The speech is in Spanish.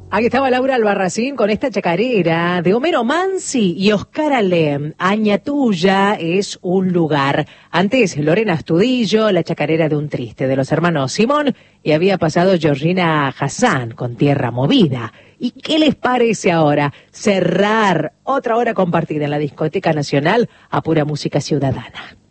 Aquí estaba Laura Albarracín con esta chacarera de Homero Mansi y Oscar Alem. Aña Tuya es un lugar. Antes Lorena Astudillo, la chacarera de un triste, de los hermanos Simón, y había pasado Georgina Hassan con Tierra Movida. ¿Y qué les parece ahora cerrar otra hora compartida en la Discoteca Nacional a pura música ciudadana?